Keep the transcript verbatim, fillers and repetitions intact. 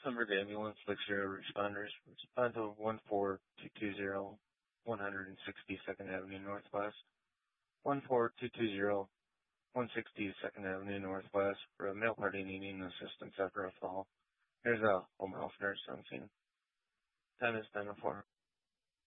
Number of the ambulance, six zero responders. Respond to one four two two zero, one sixty Second Avenue Northwest. one four two two zero, one sixty Second Avenue Northwest for a male party needing assistance after a fall. There's a home health nurse on scene. Time is ten oh four.